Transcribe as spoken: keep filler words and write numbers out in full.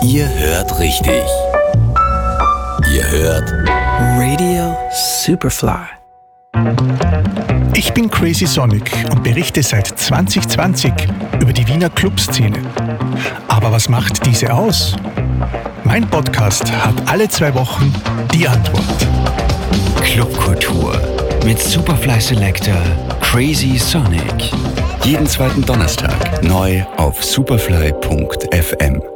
Ihr hört richtig. Ihr hört Radio Superfly. Ich bin Crazy Sonic und berichte seit zwanzig zwanzig über die Wiener Clubszene. Aber was macht diese aus? Mein Podcast hat alle zwei Wochen die Antwort. Clubkultur mit Superfly Selector Crazy Sonic. Jeden zweiten Donnerstag neu auf superfly punkt f m.